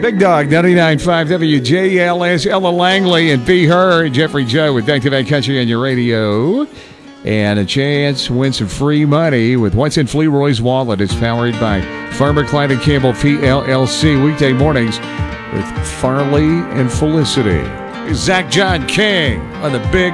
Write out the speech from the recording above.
Big Dog, 99.5 WJLS, Ella Langley, and Be Her, and Jeffrey Joe with Back-to-Back Country on your radio. And a chance to win some free money with What's in Fleroy's Wallet. It's powered by Farmer Clyde & Campbell PLLC. Weekday mornings with Farley and Felicity. Zach John King on the Big